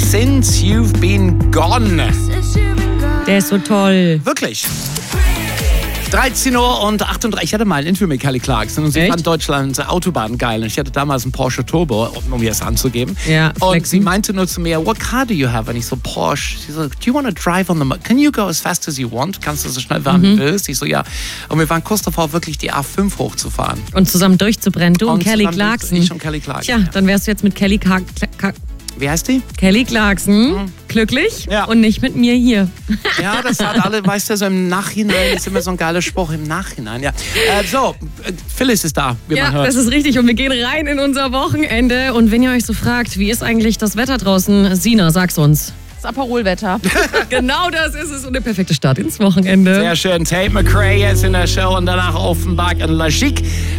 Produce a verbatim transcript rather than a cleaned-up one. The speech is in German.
Since You've Been Gone. Der ist so toll. Wirklich. dreizehn Uhr und achtunddreißig. Ich hatte mal ein Interview mit Kelly Clarkson und sie Echt? fand Deutschlands Autobahn geil. Und ich hatte damals einen Porsche Turbo, um mir das anzugeben. Ja, und flexen. sie meinte nur zu mir, what car do you have? Und ich so, Porsche. Sie so, do you want to drive on the... Mo- Can you go as fast as you want? Kannst du so schnell fahren, wie du willst? Ich so, ja. Und wir waren kurz davor, wirklich die A fünf hochzufahren. Und zusammen durchzubrennen. Du und, Und Kelly zusammen- Clarkson. Ich und Kelly Clarkson. Tja, ja. dann wärst du jetzt mit Kelly Clark- Clark- Wie heißt die? Kelly Clarkson glücklich Ja. und nicht mit mir hier. Ja, das hat alle, weißt du, so im Nachhinein ist immer so ein geiler Spruch, im Nachhinein, ja. Äh, so, äh, Phyllis ist da, wie Ja, man hört. das ist richtig und wir gehen rein in unser Wochenende. Und wenn ihr euch so fragt, wie ist eigentlich das Wetter draußen? Sina, sag's uns. Das Aperolwetter. Genau das ist es und der perfekte Start ins Wochenende. Sehr schön. Tate McRae jetzt in der Show und danach Offenbach und La Chic.